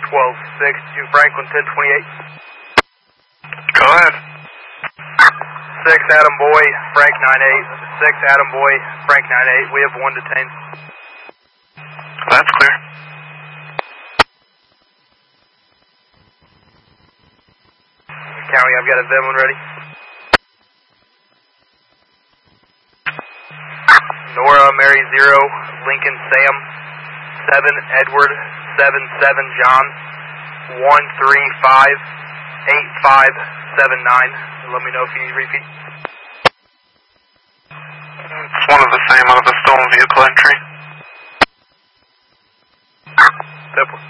12-6 to Franklin 1028. Go ahead. 6 Adam Boy, Frank 98. 6 Adam Boy, Frank 98. We have 1 detained. That's clear. County, I've got a Vim one ready. Nora, Mary 0, Lincoln Sam, 7 Edward, 7 John, 135 8579. Let me know if you need to repeat. It's one of the same out of the stolen vehicle entry. Simple.